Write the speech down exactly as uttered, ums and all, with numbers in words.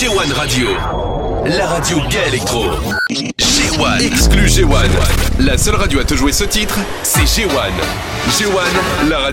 G un Radio, la radio gay électro. G un, exclu G un. La seule radio à te jouer ce titre, c'est G un. G un, la radio.